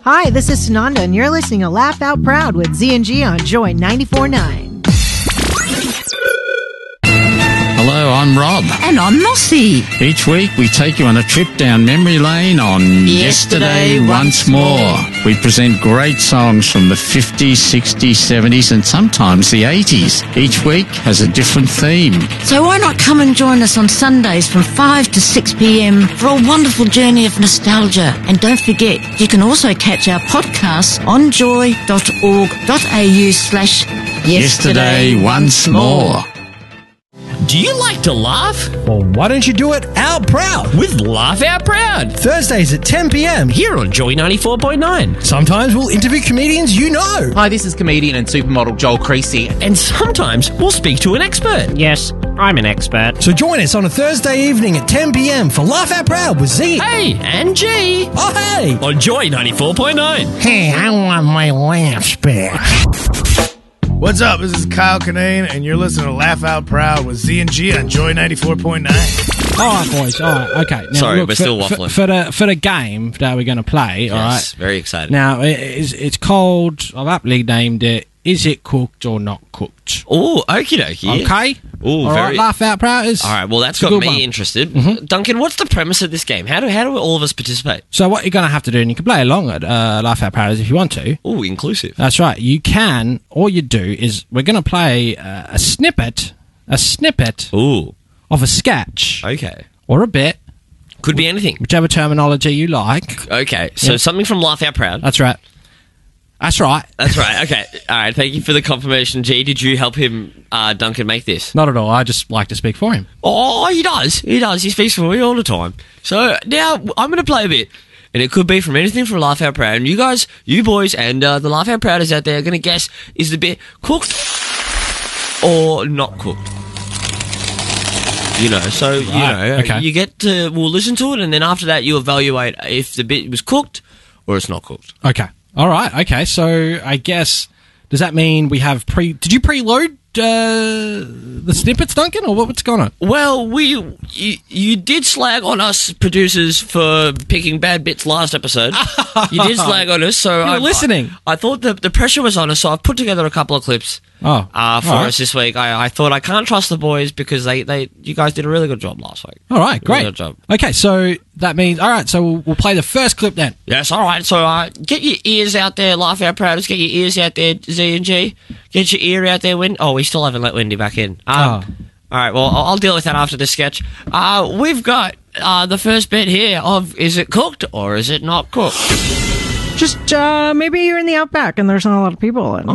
Hi, this is Sananda, and you're listening to Laugh Out Proud with Z&G on Joy 94.9. Hello, I'm Rob. And I'm Mossy. Each week we take you on a trip down memory lane on Yesterday Once More. We present great songs from the 50s, 60s, 70s and sometimes the 80s. Each week has a different theme. So why not come and join us on Sundays from 5 to 6 p.m. for a wonderful journey of nostalgia. And don't forget, you can also catch our podcasts on joy.org.au/Yesterday Once More. Do you like to laugh? Well, why don't you do it out proud? With Laugh Out Proud. Thursdays at 10 p.m. Here on Joy 94.9. Sometimes we'll interview comedians you know. Hi, this is comedian and supermodel Joel Creasy. And sometimes we'll speak to an expert. Yes, I'm an expert. So join us on a Thursday evening at 10 p.m. for Laugh Out Proud with Z. Hey, and G. Oh, hey. On Joy 94.9. Hey, I want my laughs back. What's up? This is Kyle Kinane, and you're listening to Laugh Out Proud with Z&G on Joy 94.9. All right, boys. All right, okay. Now, Sorry, look, we're still waffling. For the game that we're going to play, all right? Yes, very excited. Now, it's called, I've aptly named it, Is It Cooked or Not Cooked? Oh, okie dokie. Okay? Ooh, all right, Laugh Out Proud is... All right, well, that's got me interested. Mm-hmm. Duncan, what's the premise of this game? How do all of us participate? So what you're going to have to do, and you can play along at Laugh Out Proud if you want to. Oh, inclusive. That's right. You can, all you do is, we're going to play a snippet Ooh. of a sketch. Okay. Or a bit. Could be anything. Whichever terminology you like. Okay, so something from Laugh Out Proud. That's right. That's right. That's right. Okay. All right. Thank you for the confirmation, G. Did you help him, Duncan, make this? Not at all. I just like to speak for him. Oh, he does. He does. He speaks for me all the time. So now I'm going to play a bit. And it could be from anything from Laugh Out Proud. And you guys, you boys, and the Laugh Out Prouders out there are going to guess, is the bit cooked or not cooked? You know, so, okay. you get to, we'll listen to it, and then after that you evaluate if the bit was cooked or it's not cooked. Okay. All right. Okay. So I guess, does that mean we have did you preload the snippets, Duncan, or what's going on? Well, you did slag on us producers for picking bad bits last episode. You did slag on us, so You're listening. I thought the pressure was on us, so I've put together a couple of clips for us this week. I thought I can't trust the boys because you guys did a really good job last week. All right, great. Really good job. Okay, so that means so we'll play the first clip then. Yes, all right. So get your ears out there, Laugh Out Prouders. Get your ears out there, Z&G. Get your ear out there, Wendy. Oh, we still haven't let Wendy back in. All right, well, I'll deal with that after the sketch. We've got the first bit here of, is it cooked or is it not cooked? Just, maybe you're in the Outback and there's not a lot of people in.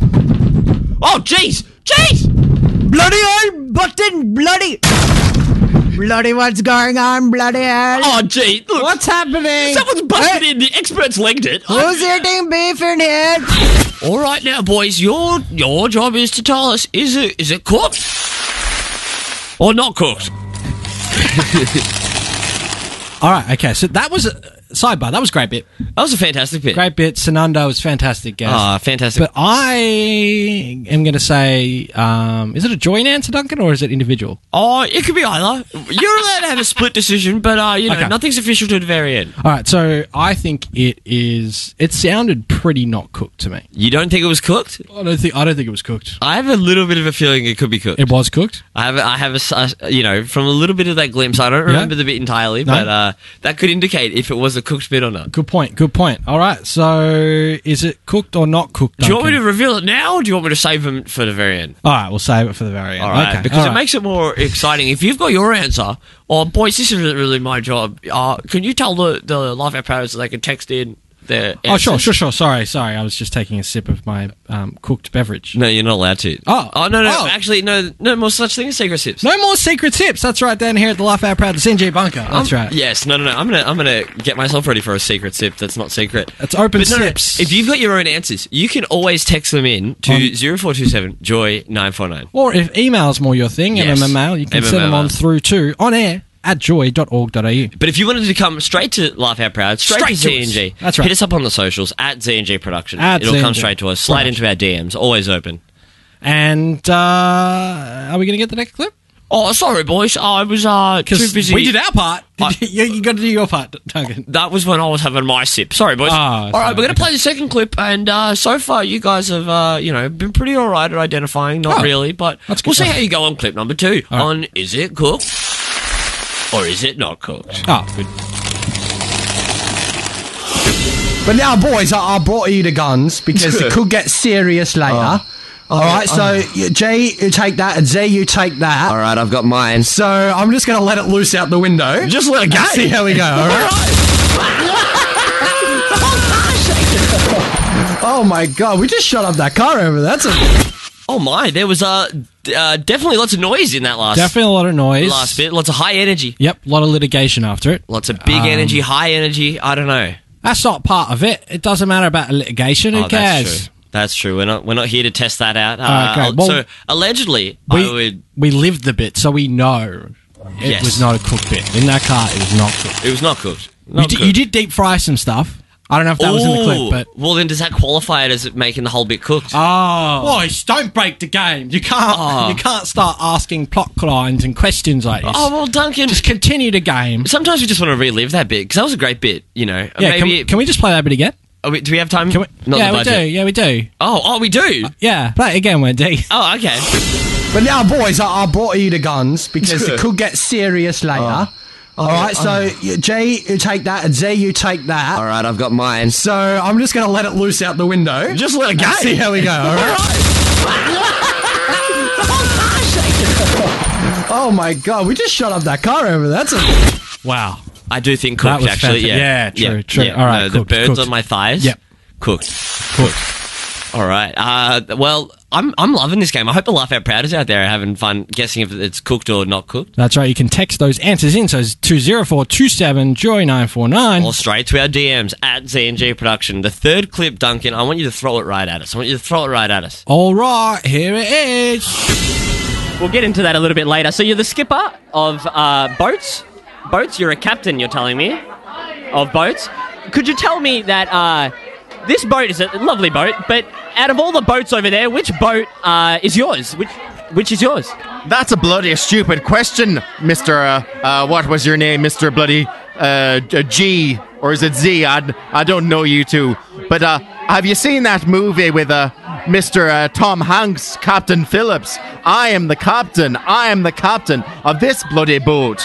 Oh, jeez! Jeez! Bloody old button, bloody! Bloody, what's going on, bloody hell? Oh, gee, look. What's happening? Someone's busted in. The experts legged it. Who's eating beef in here? All right, now, boys, your job is to tell us, is it cooked or not cooked? All right, okay, so that was... Sidebar, that was a great bit. That was a fantastic bit. Great bit. Sananda was fantastic guest. Fantastic. But I am going to say, is it a joint answer, Duncan, or is it individual? Oh, it could be either. You're allowed to have a split decision, but okay. Nothing's official to the very end. All right, so I think it sounded pretty not cooked to me. You don't think it was cooked? I don't think it was cooked. I have a little bit of a feeling it could be cooked. It was cooked? I have a from a little bit of that glimpse, I don't remember the bit entirely, but that could indicate if it was a cooked bit or not. Good point. All right, so is it cooked or not cooked, Duncan? Do you want me to reveal it now, or do you want me to save them for the very end? All right, we'll save it for the very end. All right, okay. because it makes it more exciting. If you've got your answer, boys, this isn't really my job. Can you tell the Laugh Out Prouders that they can text in their answers? Sure. Sorry. I was just taking a sip of my cooked beverage. No, you're not allowed to. Oh, no. Actually, no more such thing as secret sips. No more secret sips. That's right, down here at the Laugh Out Proud, the CNG bunker. That's right. Yes, no. I'm gonna get myself ready for a secret sip that's not secret. It's open sips. If you've got your own answers, you can always text them in to 0427 Joy 949. Or if email's more your thing, MMMail, you can send them on through to on air at joy.org.au. But if you wanted to come straight to Laugh Out Proud, straight to ZNG, that's right. Hit us up on the socials at ZNG Production. It'll come straight to us. Slide into our DMs. Always open. And are we going to get the next clip? Oh, sorry, boys. I was too busy. We did our part. You got to do your part, Duncan. That was when I was having my sip. Sorry, boys. All right, we're going to play the second clip, and so far you guys have, been pretty all right at identifying. Not really, but we'll see how you go on clip number 2 on Is It Cooked or Is It Not Cooked? Oh, good. But now, boys, I brought you the guns because it could get serious later. All right, so Jay, you take that, and Z, you take that. All right, I've got mine. So I'm just going to let it loose out the window. Just let it go. See how we go, all right? Oh, my God, we just shot up that car over there. Oh, my, there was definitely lots of noise in that last Definitely a lot of noise. last bit. Lots of high energy. Yep, a lot of litigation after it. Lots of big energy, high energy. I don't know. That's not part of it. It doesn't matter about litigation. Who cares? That's true. We're not here to test that out. Okay, well, so allegedly, we lived the bit, so we know it was not a cooked bit. In that car, it was not cooked. It was not cooked. You did deep fry some stuff. I don't know if that was in the clip, but well, then does that qualify it as making the whole bit cooked? Boys, don't break the game. You can't. You can't start asking plot lines and questions like this. Oh well, Duncan, just continue the game. Sometimes we just want to relive that bit because that was a great bit. You know, yeah. Can we just play that bit again? Do we have time? We do. Yeah, we do. Oh, we do. Yeah, play it again, Wendy. Oh, okay. But now, boys, I brought you the guns because it could get serious later. All right, so Jay, you take that, and Z, you take that. All right, I've got mine. So I'm just going to let it loose out the window. Just let it go. See how we go, all right? Oh, my God, we just shot up that car over there. Wow. I do think cooked, actually. Fantastic. Yeah, true. Yeah. All right, the birds on my thighs. Yep. Cooked. All right. Well, I'm loving this game. I hope the Laugh Out Prouders out there are having fun guessing if it's cooked or not cooked. That's right. You can text those answers in. So it's 20427 Joy 949. Or straight to our DMs at ZNG Production. The third clip, Duncan, I want you to throw it right at us. All right, here it is. We'll get into that a little bit later. So you're the skipper of boats. Boats? You're a captain, you're telling me, of boats. Could you tell me that this boat is a lovely boat, but out of all the boats over there, which boat is yours? Which is yours? That's a bloody stupid question, Mr. What was your name, Mr. Bloody G, or is it Z? I don't know you two. But have you seen that movie with Mr. Tom Hanks, Captain Phillips? I am the captain of this bloody boat.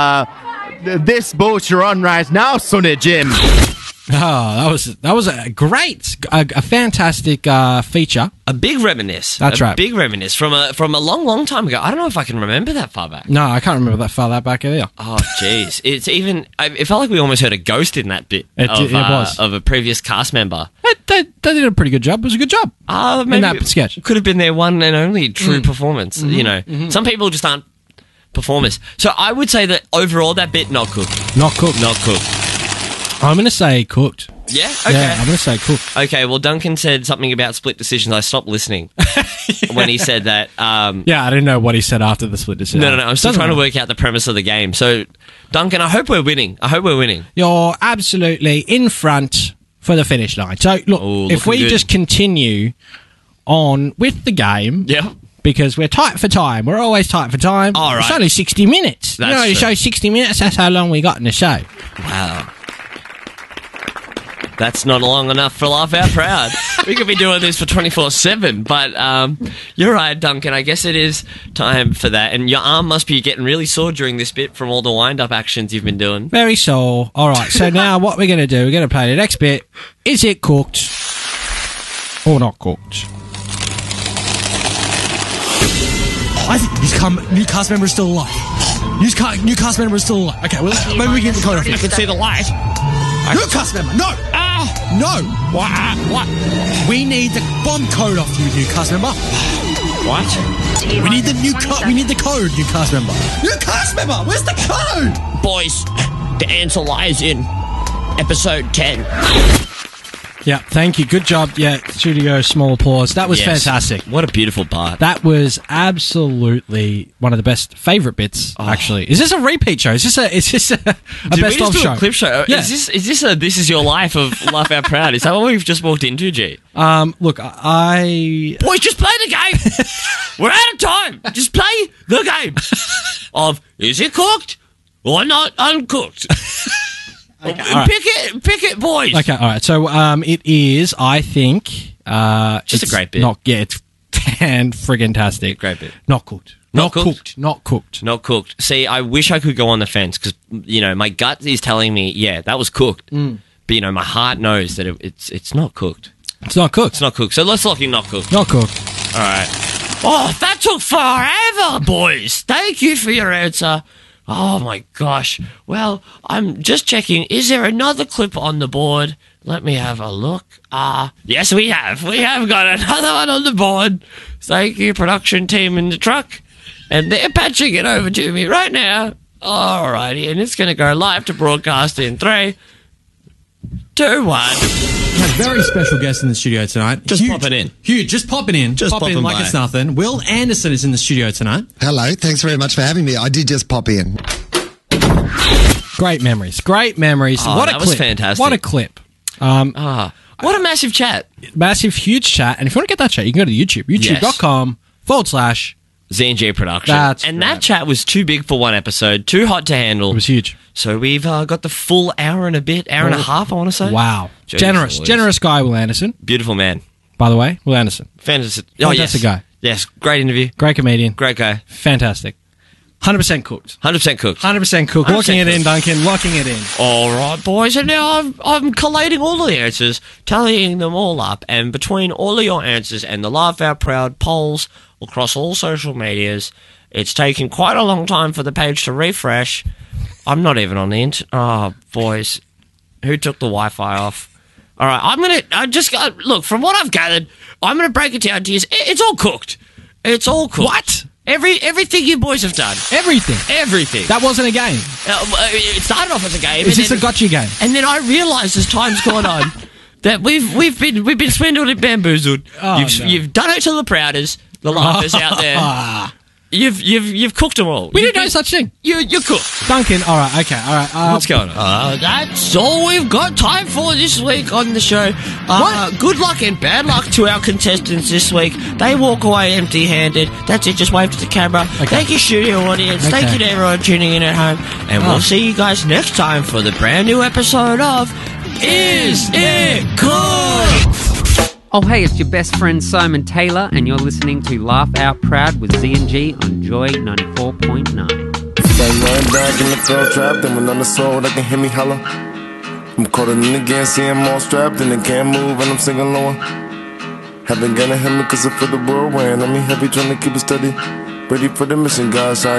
This boat you're on right now, Sonny Jim. Oh, that was a great, a fantastic feature. A big reminisce. That's right. Big reminisce from a long time ago. I don't know if I can remember that far back. No, I can't remember that far back either. Oh, jeez. It felt like we almost heard a ghost in that bit it was. Of a previous cast member. They did a pretty good job. It was a good job in that sketch. Could have been their one and only true performance. Mm-hmm. You know, some people just aren't performers. So I would say that overall that bit, not cooked. Not cooked. I'm going to say cooked. Yeah? Okay. Yeah, I'm going to say cooked. Okay, well, Duncan said something about split decisions. I stopped listening when he said that. Yeah, I didn't know what he said after the split decision. No. I'm still trying to work out the premise of the game. So, Duncan, I hope we're winning. You're absolutely in front for the finish line. So, look, if we just continue on with the game... Yeah. Because we're tight for time. We're always tight for time. All right. It's only 60 minutes. That's the show 60 minutes, that's how long we got in the show. Wow. That's not long enough for Laugh Out Proud. We could be doing this for 24/7, but you're right, Duncan. I guess it is time for that. And your arm must be getting really sore during this bit from all the wind-up actions you've been doing. Very sore. All right, so now what we're going to do, we're going to play the next bit. Is it cooked or not cooked? I think new cast member is still alive. New cast member is still alive. Okay, well, maybe we can get the code off. I can see the light. New cast member, no! No! What? We need the bomb code off you, new cast member. What? We need the we need the code, new cast member. New cast member, where's the code? Boys, the answer lies in episode 10. Yeah, thank you. Good job. Yeah, studio, small applause. That was Yes. fantastic. What a beautiful part. That was absolutely one of the best favourite bits, actually. Is this a repeat show? Is this a Did we best just of do show? a clip show? Yeah. Is this a This Is Your Life of Laugh Out Proud? Is that what we've just walked into, G? Look, I... Boys, just play the game. We're out of time. Just play the game of is it cooked or not uncooked? Okay, all right. Pick it, boys. Okay, all right. So it is, I think... Just a it's great bit. It's fan-friggin-tastic. Great bit. Not cooked. Not cooked? Not cooked. Not cooked. See, I wish I could go on the fence because, my gut is telling me, yeah, that was cooked. But, my heart knows that it's not cooked. It's not cooked. It's not cooked. So let's lock in not cooked. Not cooked. All right. Oh, that took forever, boys. Thank you for your answer. Oh, my gosh. Well, I'm just checking. Is there another clip on the board? Let me have a look. Yes, we have. We have got another one on the board. Thank you, production team in the truck. And they're patching it over to me right now. All righty. And it's going to go live to broadcast in 3, 2, 1. We have a very special guest in the studio tonight. Just popping in. Huge, just popping in. Just pop in popping like by. it's nothing. Will Anderson is in the studio tonight. Hello, thanks very much for having me. I did just pop in. Great memories. Great memories. Oh, What a that clip. was fantastic. What a clip. What a massive chat. Massive, huge chat. And if you want to get that chat, you can go to YouTube. YouTube.com/. Z&G Production. That's and right. that chat was too big for one episode, too hot to handle. It was huge. So we've got the full hour and a bit, hour and a half, I want to say. Wow. Jeez Generous. Louise. Generous guy, Will Anderson. Beautiful man. By the way, Will Anderson. Fantastic. Oh, yes. Fantastic guy. Yes, great interview. Great comedian. Great guy. Fantastic. 100% cooked. 100% cooked. 100% cooked. 100% Locking it in, cooked. Duncan. Locking it in. All right, boys, and now I'm collating all of the answers, tallying them all up, and between all of your answers and the Laugh Out Proud polls across all social medias, it's taken quite a long time for the page to refresh. I'm not even on the internet. Oh, boys, who took the Wi-Fi off? All right, look, from what I've gathered, I'm gonna break it down to you. It's all cooked. It's all cooked. What? Everything you boys have done. Everything. Everything. That wasn't a game. It started off as a game. Is and this a then- gotcha game? And then I realised as time's gone on that we've been swindled and bamboozled. Oh, You've done it to the prouders, the laughers out there. You've cooked them all. We didn't know such thing. You're cooked. Duncan, all right, okay, all right. What's going on? That's all we've got time for this week on the show. Good luck and bad luck to our contestants this week. They walk away empty-handed. That's it. Just wave to the camera. Okay. Thank you, studio audience. Okay. Thank you to everyone tuning in at home. And we'll see you guys next time for the brand new episode of Is It Good? Oh, hey, it's your best friend Simon Taylor, and you're listening to Laugh Out Proud with Z&G on Joy 94.9. Laying back in the field trap, then when on the soul, they can hear me holler. I'm colder than again, see I'm all strapped, and they can't move, and I'm singing lower. Haven't gonna hear me cause I feel the whirlwind. I'm heavy trying to keep it steady. Ready for the mission, guys.